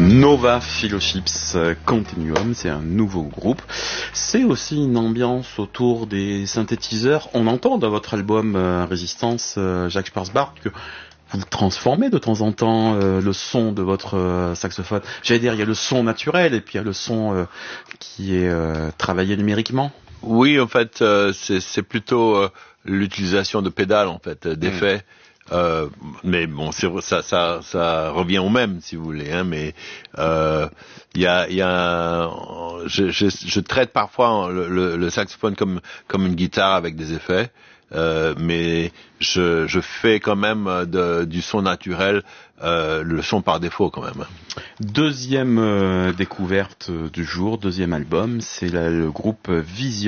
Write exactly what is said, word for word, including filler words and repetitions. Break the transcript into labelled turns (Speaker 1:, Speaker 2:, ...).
Speaker 1: Nova Philochips Continuum, c'est un nouveau groupe. C'est aussi une ambiance autour des synthétiseurs. On entend dans votre album euh, Résistance, euh, Jacques Sparsbart, que vous transformez de temps en temps euh, le son de votre euh, saxophone. J'allais dire, il y a le son naturel et puis il y a le son euh, qui est euh, travaillé numériquement.
Speaker 2: Oui, en fait, euh, c'est, c'est plutôt euh, l'utilisation de pédales, en fait, d'effets. Mmh. Euh, mais bon, c'est, ça, ça, ça revient au même, si vous voulez. Hein, mais il euh, y a, il y a, un, je, je, je traite parfois le, le, le saxophone comme comme une guitare avec des effets, euh, mais je, je fais quand même de, du son naturel, euh, le son par défaut quand même.
Speaker 1: Deuxième euh, découverte du jour, deuxième album, c'est la, le groupe Vision.